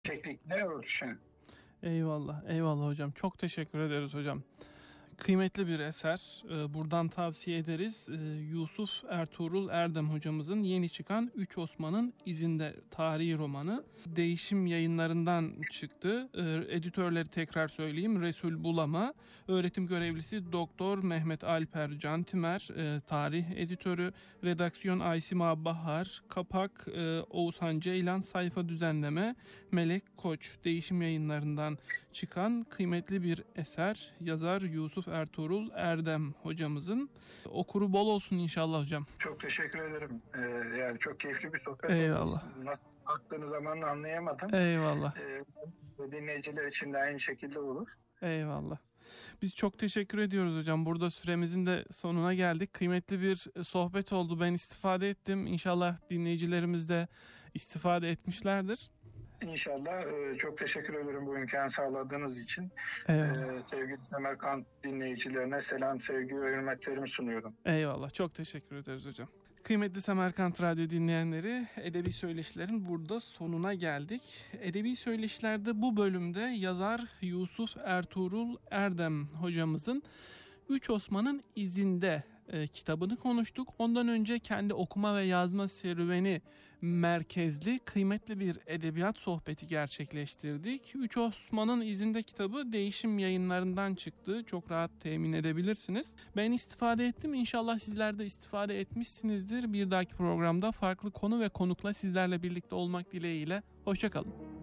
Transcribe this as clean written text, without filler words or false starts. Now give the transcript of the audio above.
Teknikle ölçün. Eyvallah, eyvallah hocam. Çok teşekkür ederiz hocam. Kıymetli bir eser. Buradan tavsiye ederiz. Yusuf Ertuğrul Erdem hocamızın yeni çıkan Üç Osman'ın İzinde tarihi romanı. Değişim Yayınlarından çıktı. Editörleri tekrar söyleyeyim. Resul Bulama, öğretim görevlisi Doktor Mehmet Alper Cantimer, tarih editörü, redaksiyon Aysima Bahar, kapak Oğuzhan Ceylan, sayfa düzenleme Melek Koç. Değişim Yayınlarından çıkan kıymetli bir eser. Yazar Yusuf Ertuğrul Erdem hocamızın. Okuru bol olsun inşallah hocam. Çok teşekkür ederim. Yani çok keyifli bir sohbet Eyvallah. oldu. Nasıl aktığını zamanla anlayamadım. Eyvallah. Dinleyiciler için de aynı şekilde olur. Eyvallah. Biz çok teşekkür ediyoruz hocam. Burada süremizin de sonuna geldik. Kıymetli bir sohbet oldu. Ben istifade ettim. İnşallah dinleyicilerimiz de istifade etmişlerdir. İnşallah. Çok teşekkür ederim bu imkanı sağladığınız için. Sevgili Semerkant dinleyicilerine selam, sevgi ve hürmetlerimi sunuyorum. Eyvallah. Çok teşekkür ederiz hocam. Kıymetli Semerkant Radyo dinleyenleri, Edebi Söyleşilerin burada sonuna geldik. Edebi Söyleşilerde bu bölümde yazar Yusuf Ertuğrul Erdem hocamızın Üç Osman'ın İzinde kitabını konuştuk. Ondan önce kendi okuma ve yazma serüveni merkezli kıymetli bir edebiyat sohbeti gerçekleştirdik. Üç Osman'ın İzinde kitabı Değişim Yayınlarından çıktı. Çok rahat temin edebilirsiniz. Ben istifade ettim. İnşallah sizler de istifade etmişsinizdir. Bir dahaki programda farklı konu ve konukla sizlerle birlikte olmak dileğiyle. Hoşça kalın.